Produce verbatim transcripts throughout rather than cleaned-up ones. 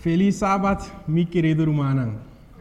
Feliz sábado, mi querido Rumanang.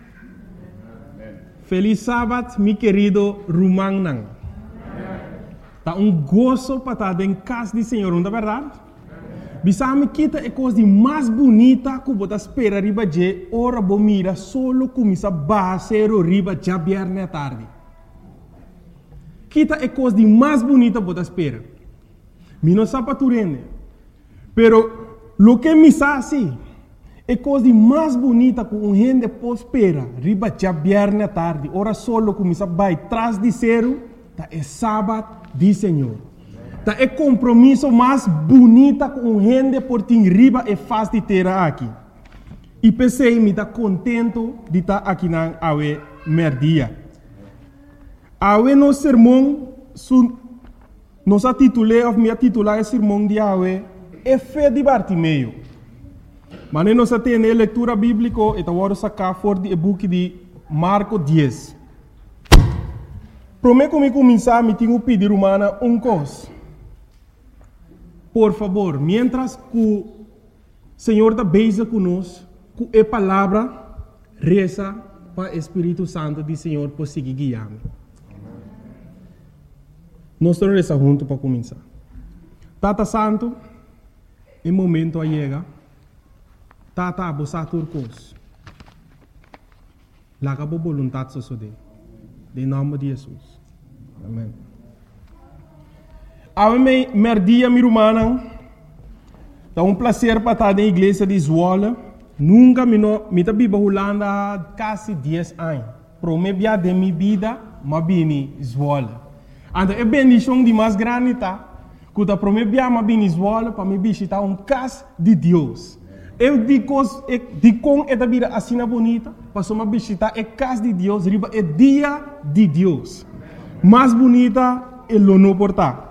Feliz sábado, mi querido Rumanang. Tá um gozo para estar em casa do Senhor, não é verdade? Bisame kita é coisa mais bonita que você espera riba de ora bo mira solo começa basero riba já viernes à tarde. Kita é coisa mais bonita que você espera. Mi não sabe turene. Pero lo que me sabe é coisa mais bonita que um gente pode esperar riba já viernes à tarde. Ora solo começa vai trás de zero, tá é sábado do Senhor. Tá é compromisso mais bonita com gente por tim riba é fácil de ter aqui. E pensei me tá contento de estar aqui na awe merdia. Awe no sermão su nos titulei of me titular o sermão de awe é fé de Bartimeu. Mas nós temos a leitura bíblica e agora sacar fora do book de Marcos dez. Prometo que começar me tenho pedir humana um coisa. Por favor, mientras que o Senhor está beija conosco, com a palavra, reza para o Espírito Santo do Senhor para seguir guiando. Nós estamos rezando juntos para começar. Tata Santo, em momento a chega, Tata abosa turcos. Laga por vontade sosode. Em nome de Jesus. Amém. A mim, merdia mi rumana, é um prazer para estar na igreja de Zwolle. Nunca me no, me tabi bahulanda há quase dez anos. Pro me bia de minha vida, mas bini Zwolle. Então é bendição de mais grande tá. Quando pro me bia mas bini Zwolle para me visitar um casa de Deus. Eu digo, de com esta vida assim bonita, para me visitar a casa de Deus, riba é dia de Deus. Mais bonita é o não portar.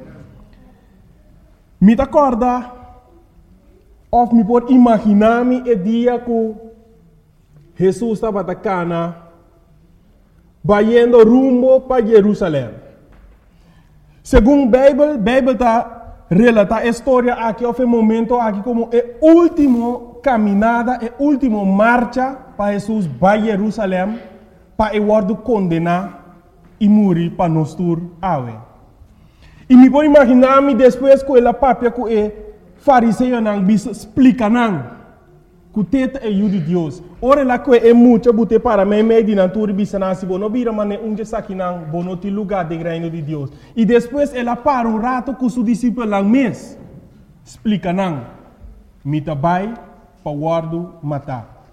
Me acorda, ou me pode imaginar-me o dia que Jesus estava na cana, indo rumo para Jerusalém. Segundo a Bíblia, a Bíblia está relata a história aqui, houve um momento aqui como a última caminhada, a última marcha para Jesus para Jerusalém, para o word condenar e morrer para nós tur awe. E me pode imaginar-me depois que ela papia que o fariseu não bisa explica não que o teta é o de Deus. Ora lá que é muito bote para mim meio de natura bisa nasi bono bira mane um dia aqui não bono ti lugar de reino de Deus. E depois ela para um rato com seu discípulo lá mês explica não me tabai para guardo matar.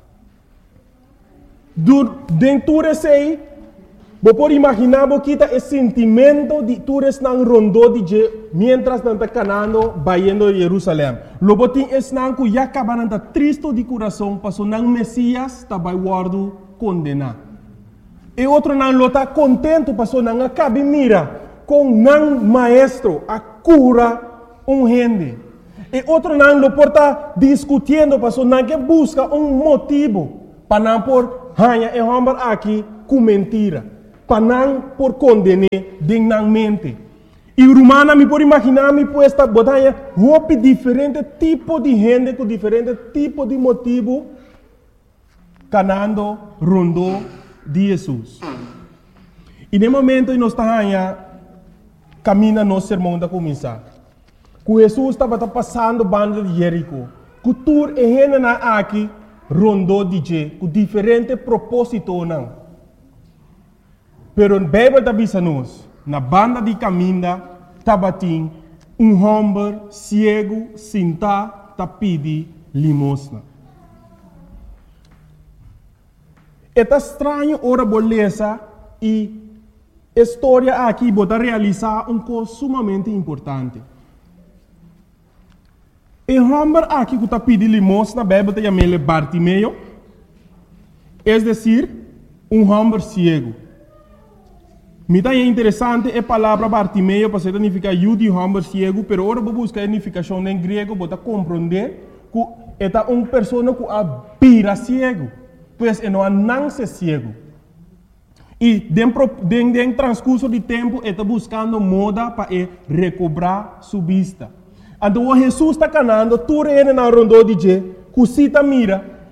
Dur dentro sei Você pode imaginar que o sentimento de todos não rondou de mientras não está canando, vaindo a Jerusalém. Logo tem esse não que já acaba não está triste de coração, passou não Messias está vai guardo condenar. E outro não está contente, passou não acaba mira com não maestro a cura um gente. E outro não lo porta discutindo, passou não que busca um motivo para não por hanha e homem aqui com mentira. Para não por condenar dignamente. E o romano me pode imaginar me puesta botanha roupa diferente tipo de gente com diferente tipo de motivo canando rondo de Jesus. E no momento que nós estamos caminhando nosso sermão da começar. Que Jesus estava passando banda de Jerico. Que tur e gente na aqui rondo de je com diferente propósito não. Pero a Bíblia está dizendo na banda de caminho, tabatim, um homem cego, sentado, tá pedi limosna. É estranho ora beleza e a história aqui bota realizar um coisa sumamente importante. O homem aqui que tá pedi limosna, a Bíblia está chamando Bartimeu, é decir, um homem cego. Me dá interessante a palavra Bartimeu para significar eu de homem cego, pero agora vou buscar a significação em grego para compreender que é uma pessoa que abira cego, pois é não nasce cego. E dentro do transcurso de tempo está buscando moda para recobrar sua vista. Então Jesus está canando, tu reina na rondo de je, cusita mira,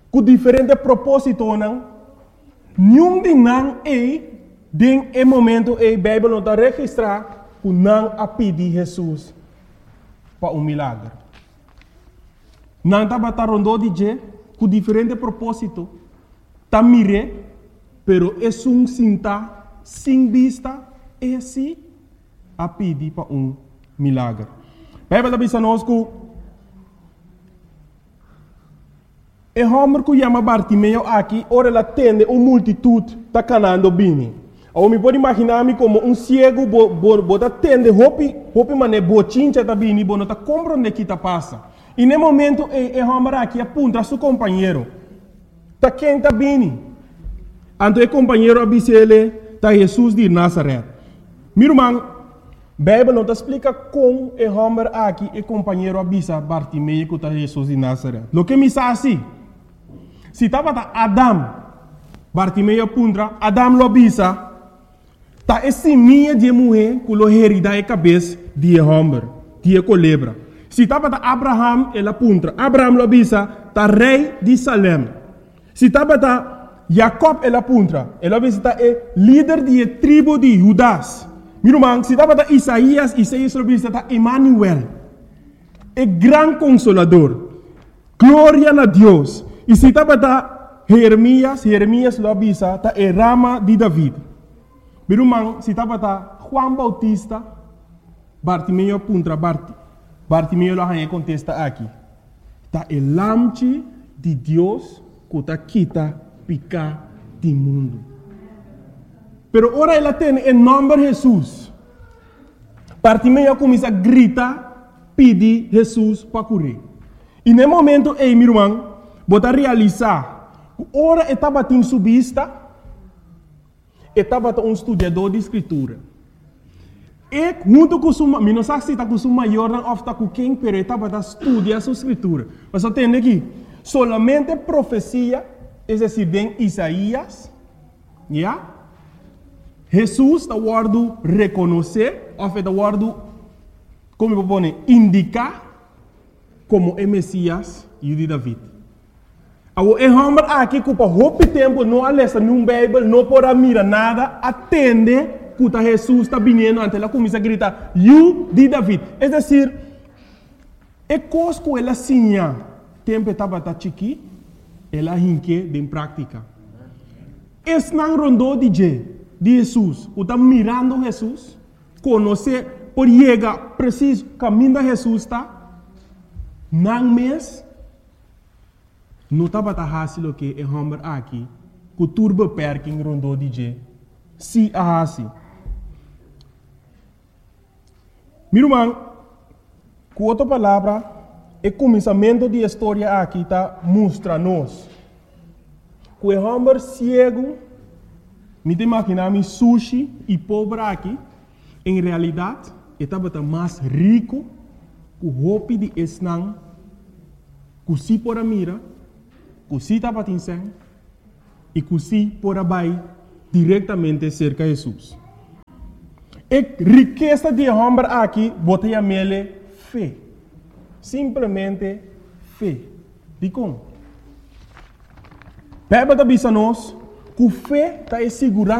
com diferente propósito, não? Nenhum de não é, den é momento é, a Bíblia não está registrar, que não a pedir Jesus para um milagre. Não está batendo rondô de je, com diferente propósito, está mire, pero é um sinta, sem vista, é assim, a pedir para um milagre. A Bíblia diz a nós que e homem que chama Bartimeu aqui, ora ela tende uma multitude tá canando bem. Eu me pode imaginar-me como um cego, bo, bo, bo tá tende, hopi, hopi mané, bochincha tá bem, bo não tá compreendendo que tá passa. E no momento, e, e homem aqui apunta a seu companheiro. Tá quem tá bem? Então o companheiro avisa ele, tá Jesus de Nazaré. Meu irmão, a Bíblia não te explica como o homem aqui, o companheiro avisa Bartimeu que tá Jesus de Nazaré. Lo que me diz assim, se estava Adam, Bartimeu apunta, Adam lo avisa, tá esse minha de mulher que lo herida a cabeça de homem, de culebra. Se estava Abraham, ele apunta, Abraham lo avisa, tá rei de Salem. Se estava Jacob, ele apunta, ele avisa, tá é líder de tribo de Judas. Meu irmão, se estava Isaías, Isaías lo avisa, tá Emmanuel, é grande consolador, glória a Deus. E se estava Jeremias, Jeremias lo avisa, tá é rama de David. Meu irmão, se estava Juan Bautista, Bartimeu apunta, Bart, Bartimeu lo arranha contesta aqui. Tá é lamche de Deus que tá quita picar do mundo. Pero ora ela tem em nome de Jesus. Bartimeu começa a gritar, pedir Jesus para curar. E no momento, ei, meu irmão, bota realizar, ora estava em subista, estava um estudador de escritura. E junto com o meu, não sei se está com o maior, não está com quem, pero estava a estudar a sua escritura. Mas eu tenho aqui, solamente profecia, é decir, de Isaías, já? Jesus está guardando reconhecer, ou está guardando, como eu vou indicar, como é Messias e o de David. O homem aqui que por muito tempo não lê nenhum Bíblia, não pode mirar nada, atende que Jesus está vindo, então ela começa a gritar, "You de David". É decir, é coisa que ela sinha, tempo estava chiqui, ela hinque em prática. Esse não rondou de Jesus, que está mirando Jesus, conhecer, por chegar preciso caminho de Jesus, está, não mês, não estava fácil que é homem aqui, que turba perking rondou de G. Se a assim. Meu irmão, com outra palavra, o começamento da história aqui está mostra-nos que o homem cego, me imaginar sushi e pobre aqui, em realidade, estava mais rico que o roupa de esnang, que se por a mira, que se estava atingindo e que se por a vai diretamente cerca de Jesus. A riqueza de homem aqui, botei a mele fé. Simplesmente fé. De como? Bíblia diz a nós que fé está segurando